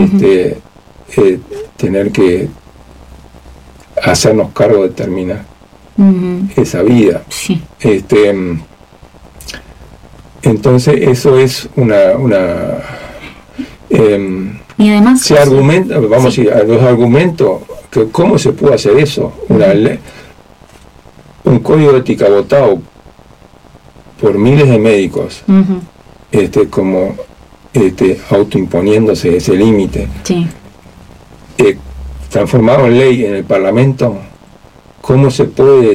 tener que hacernos cargo de terminar esa vida. Sí. Entonces eso es una y además se argumenta, vamos a ir a los argumentos, que cómo se puede hacer eso, una ley, un código de ética votado por miles de médicos, como autoimponiéndose ese límite, transformado en ley en el Parlamento. ¿Cómo se puede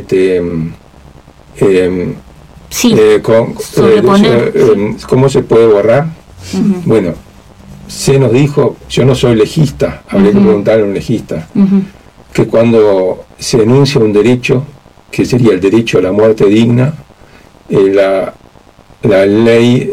cómo se puede borrar? Bueno, se nos dijo, yo no soy legista, habré que preguntarle a un legista, que cuando se enuncia un derecho, que sería el derecho a la muerte digna, la ley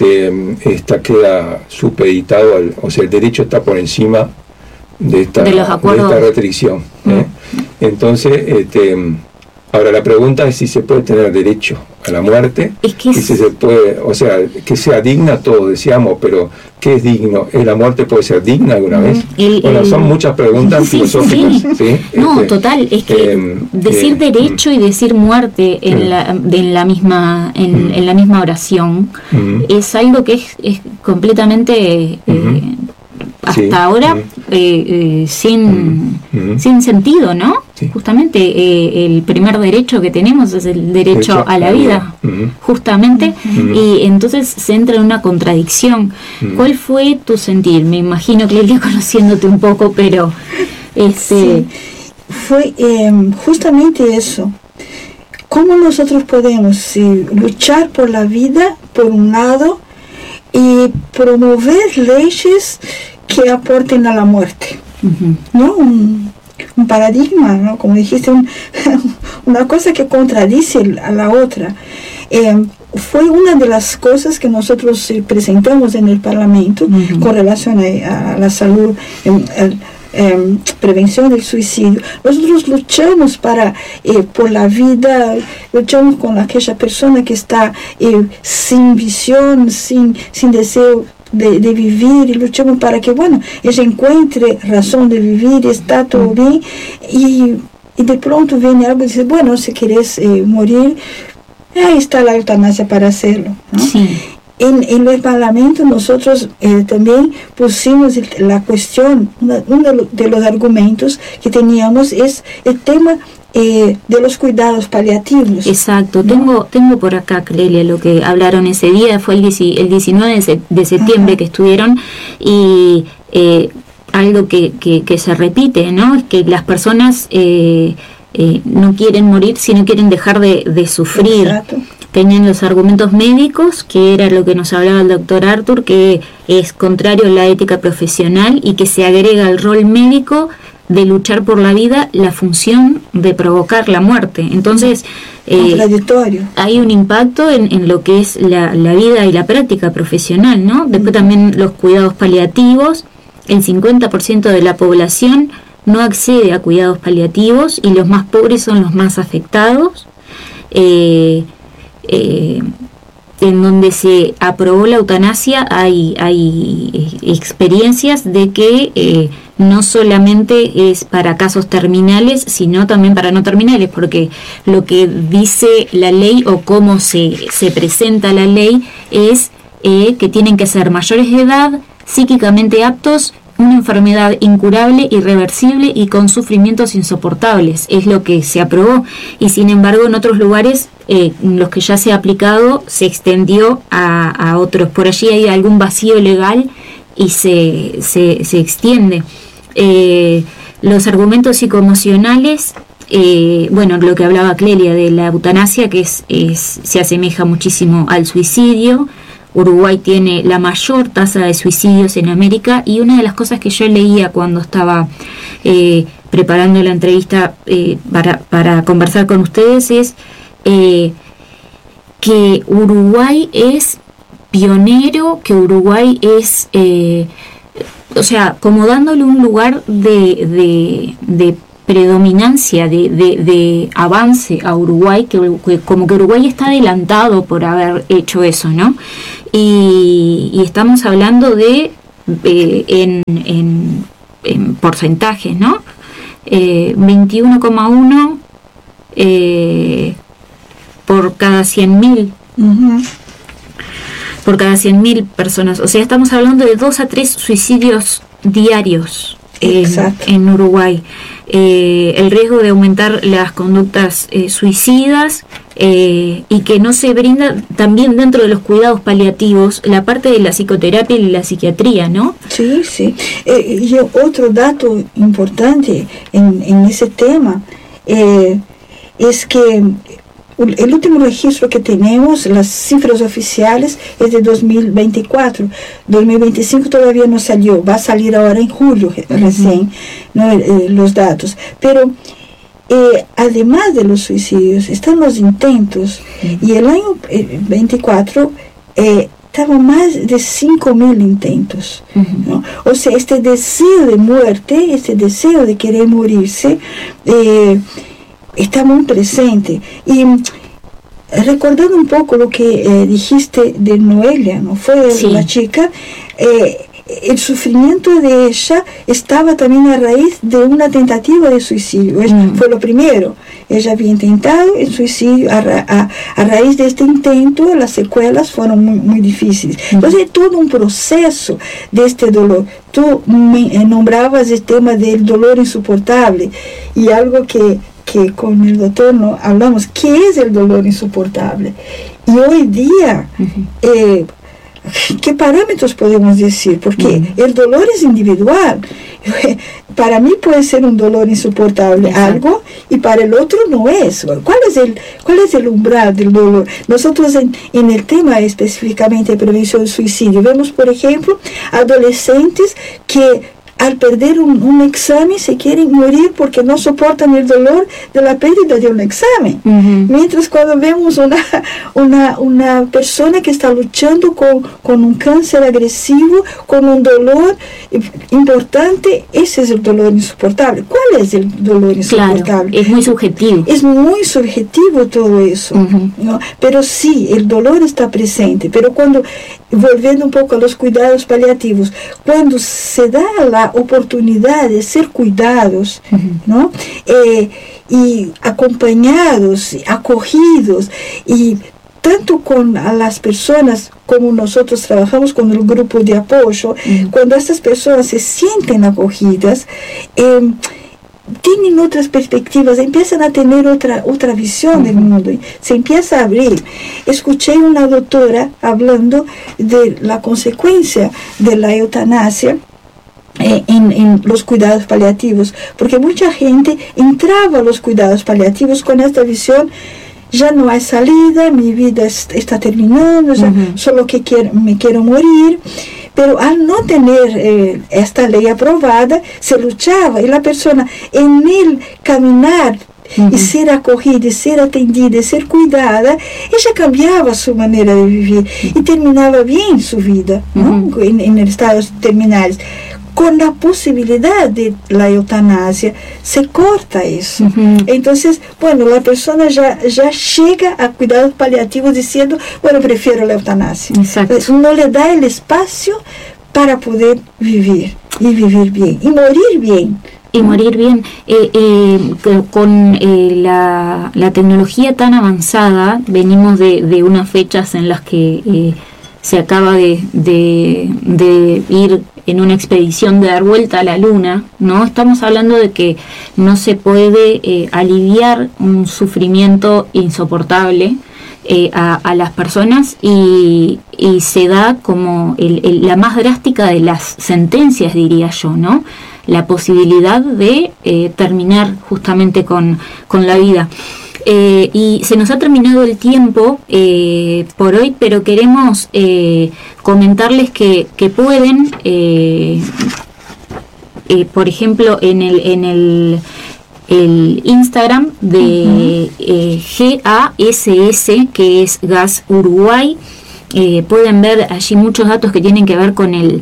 queda supeditado o sea, el derecho está por encima de esta restricción. Entonces, ahora la pregunta es si se puede tener derecho a la muerte, y si se puede, o sea, que sea digna, todos deseamos, pero ¿qué es digno? ¿La muerte puede ser digna alguna vez? Son muchas preguntas filosóficas. ¿Sí? No, total, es que decir derecho y decir muerte en la misma oración es algo que es completamente hasta ahora sin sentido, ¿no? Sí. Justamente el primer derecho que tenemos es el derecho a la vida, justamente, y entonces se entra en una contradicción. ¿Cuál fue tu sentir? Me imagino, Clelia, conociéndote un poco, pero sí, fue justamente eso. ¿Cómo nosotros podemos luchar por la vida, por un lado, y promover leyes que aporten a la muerte? ¿No? Un paradigma, ¿no? Como dijiste, una cosa que contradice a la otra. Fue una de las cosas que nosotros presentamos en el Parlamento con relación a la salud, prevención del suicidio. Nosotros luchamos por la vida, luchamos con aquella persona que está sin visión, sin deseo de vivir, y luchamos para que, ella encuentre razón de vivir, está todo bien, y de pronto viene algo y dice, si quieres morir, ahí está la eutanasia para hacerlo, ¿no? Sí. En el Parlamento nosotros también pusimos la cuestión, uno de los argumentos que teníamos es el tema de los cuidados paliativos. Exacto, ¿no? Tengo por acá, Clelia, lo que hablaron ese día, fue el 19 de septiembre que estuvieron, y algo que se repite, ¿no? Es que las personas no quieren morir, sino quieren dejar de sufrir. Exacto. Tenían los argumentos médicos, que era lo que nos hablaba el doctor Arthur, que es contrario a la ética profesional, y que se agrega al rol médico de luchar por la vida la función de provocar la muerte. Entonces hay un impacto en lo que es la vida y la práctica profesional, ¿no? Después también los cuidados paliativos. El 50% de la población no accede a cuidados paliativos, y los más pobres son los más afectados. En donde se aprobó la eutanasia hay experiencias de que no solamente es para casos terminales, sino también para no terminales, porque lo que dice la ley, o cómo se presenta la ley, es que tienen que ser mayores de edad, psíquicamente aptos, una enfermedad incurable, irreversible y con sufrimientos insoportables. Es lo que se aprobó, y sin embargo en otros lugares los que ya se ha aplicado se extendió a otros. Por allí hay algún vacío legal y se extiende. Los argumentos psicoemocionales, lo que hablaba Clelia de la eutanasia, que se asemeja muchísimo al suicidio. Uruguay tiene la mayor tasa de suicidios en América, y una de las cosas que yo leía cuando estaba preparando la entrevista para conversar con ustedes es que Uruguay es pionero, que Uruguay es, como dándole un lugar de predominancia, de avance a Uruguay, que como que Uruguay está adelantado por haber hecho eso, ¿no? Y estamos hablando de en porcentajes, ¿no? 21,1 por cada 100.000. Por cada 100.000 personas. O sea, estamos hablando de 2 a 3 suicidios diarios en Uruguay. El riesgo de aumentar las conductas suicidas y que no se brinda también dentro de los cuidados paliativos la parte de la psicoterapia y la psiquiatría, ¿no? Sí, sí. Y otro dato importante en ese tema es que el último registro que tenemos, las cifras oficiales, es de 2024. 2025 todavía no salió, va a salir ahora en julio recién, ¿no? Los datos. Pero además de los suicidios, están los intentos, y el año 24 estaban más de 5.000 intentos, ¿no? O sea, este deseo de muerte, este deseo de querer morirse, está muy presente. Y recordando un poco lo que dijiste de Noelia, ¿no? Fue la chica, el sufrimiento de ella estaba también a raíz de una tentativa de suicidio. Fue lo primero. Ella había intentado el suicidio. A raíz de este intento, las secuelas fueron muy, muy difíciles. Entonces, todo un proceso de este dolor. Tú nombrabas el tema del dolor insoportable, y algo que con el doctor no hablamos, ¿qué es el dolor insoportable? Y hoy día, ¿qué parámetros podemos decir? Porque el dolor es individual. Para mí puede ser un dolor insoportable algo, y para el otro no es. ¿Cuál es el umbral del dolor? Nosotros en el tema específicamente de prevención del suicidio vemos, por ejemplo, adolescentes que al perder un examen se quieren morir porque no soportan el dolor de la pérdida de un examen. Mientras cuando vemos una persona que está luchando con un cáncer agresivo, con un dolor importante, ese es el dolor insoportable. ¿Cuál es el dolor insoportable? Claro, es muy subjetivo. Es muy subjetivo todo eso, ¿no? Pero sí, el dolor está presente. Pero cuando, volviendo un poco a los cuidados paliativos, cuando se da la oportunidad de ser cuidados, ¿no? Y acompañados, acogidos, y tanto con a las personas como nosotros trabajamos con el grupo de apoyo, cuando estas personas se sienten acogidas, tienen otras perspectivas, empiezan a tener otra visión del mundo, se empieza a abrir. Escuché una doctora hablando de la consecuencia de la eutanasia en los cuidados paliativos, porque mucha gente entraba a los cuidados paliativos con esta visión: ya no hay salida, mi vida está terminando, ya solo que me quiero morir. Pero al no tener esta ley aprobada, se luchaba, y la persona en el caminar y ser acogida, y ser atendida, y ser cuidada, ella cambiaba su manera de vivir y terminaba bien su vida, ¿no? En estados terminales. Con la posibilidad de la eutanasia, se corta eso. Entonces, bueno, la persona ya llega a cuidados paliativos diciendo, bueno, prefiero la eutanasia. Entonces, no le da el espacio para poder vivir, y vivir bien, y morir bien. Y morir bien. Con la tecnología tan avanzada, venimos de unas fechas en las que se acaba de ir en una expedición de dar vuelta a la luna, ¿no? Estamos hablando de que no se puede aliviar un sufrimiento insoportable a las personas, y se da como la más drástica de las sentencias, diría yo, ¿no? La posibilidad de terminar justamente con la vida. Y se nos ha terminado el tiempo por hoy, pero queremos comentarles que pueden, por ejemplo, en el Instagram de GASS, que es Gas Uruguay, pueden ver allí muchos datos que tienen que ver con el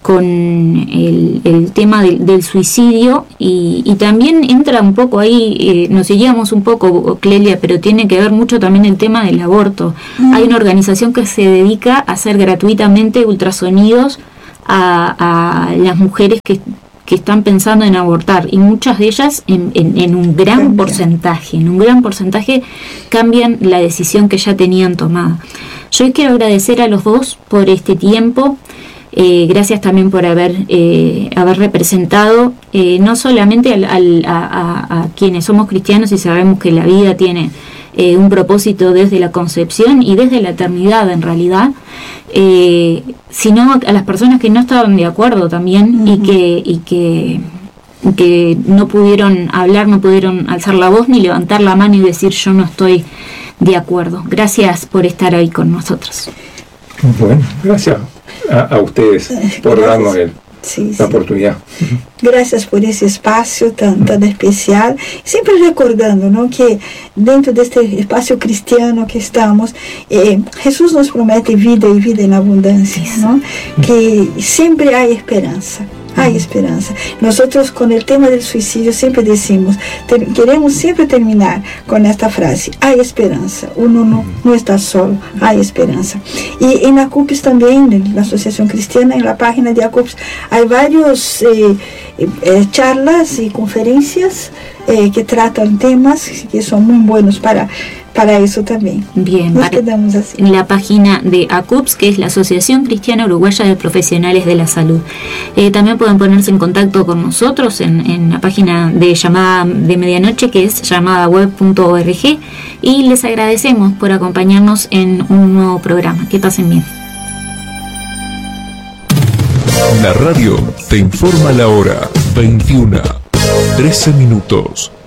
tema del suicidio, y también entra un poco ahí, nos seguíamos un poco, Clelia, pero tiene que ver mucho también el tema del aborto. Hay una organización que se dedica a hacer gratuitamente ultrasonidos a las mujeres que están pensando en abortar, y muchas de ellas en un gran porcentaje cambian la decisión que ya tenían tomada. Yo quiero agradecer a los dos por este tiempo. Gracias también por haber representado no solamente a quienes somos cristianos y sabemos que la vida tiene un propósito desde la concepción y desde la eternidad en realidad, sino a las personas que no estaban de acuerdo también, y que no pudieron hablar, no pudieron alzar la voz ni levantar la mano y decir yo no estoy de acuerdo. Gracias por estar hoy con nosotros. Bueno, gracias a ustedes por darnos la oportunidad. Gracias por ese espacio tan especial. Siempre recordando, ¿no?, que dentro de este espacio cristiano que estamos, Jesús nos promete vida y vida en abundancia, ¿no? Que siempre hay esperanza. Hay esperanza. Nosotros con el tema del suicidio siempre decimos, queremos siempre terminar con esta frase: hay esperanza, uno no está solo, hay esperanza. Y en ACUPS también, en la Asociación Cristiana, en la página de ACUPS, hay varios charlas y conferencias que tratan temas que son muy buenos para eso también. Bien, nos quedamos así. En la página de ACUPS, que es la Asociación Cristiana Uruguaya de Profesionales de la Salud. También pueden ponerse en contacto con nosotros en la página de Llamada de Medianoche, que es llamadaweb.org, y les agradecemos por acompañarnos en un nuevo programa. Que pasen bien. La radio te informa la hora 21:13.